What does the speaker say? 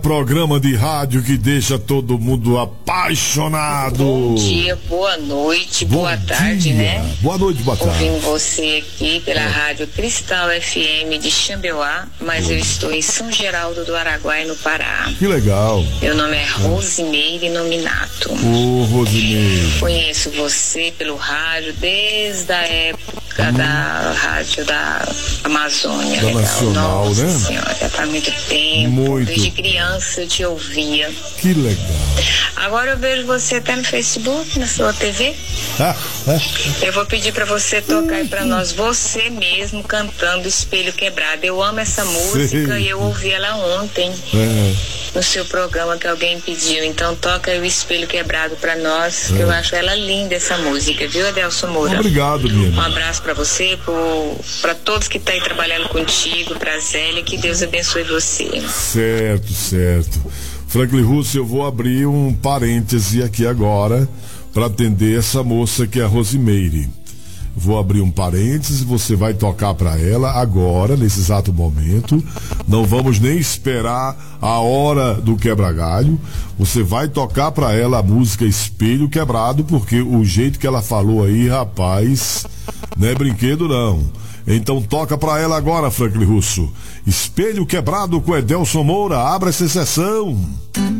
Programa de rádio que deixa todo mundo apaixonado. Bom dia, boa noite, boa tarde, né? Boa noite, boa tarde. Ouvindo você aqui pela Rádio Cristal FM de Xambeuá, mas eu estou em São Geraldo do Araguaia, no Pará. Que legal. Meu nome é Rosimeire Nominato. Ô, Rosimeire. Conheço você pelo rádio desde a época da rádio da Amazônia. Da Nacional, Nossa, né? Senhora, já tá há muito tempo. Muito. Desde criança eu te ouvia. Que legal. Agora eu vejo você até no Facebook, na sua TV. Eu vou pedir pra você tocar aí pra nós, você mesmo cantando Espelho Quebrado. Eu amo essa música e eu ouvi ela ontem no seu programa que alguém pediu. Então toca aí o Espelho Quebrado pra nós, que eu acho ela linda essa música, viu, Adelson Moura? Obrigado, minha. Um abraço pra você, pra todos que estão aí trabalhando contigo, pra Zélia, que Deus abençoe você. Certo. Franklin Russo, eu vou abrir um parêntese aqui agora para atender essa moça que é a Rosimeire. Vou abrir um parêntese, você vai tocar para ela agora, nesse exato momento. Não vamos nem esperar a hora do quebra-galho. Você vai tocar para ela a música Espelho Quebrado, porque o jeito que ela falou aí, rapaz, não é brinquedo não. Então toca pra ela agora, Franklin Russo. Espelho Quebrado com Adelson Moura. Abra essa sessão.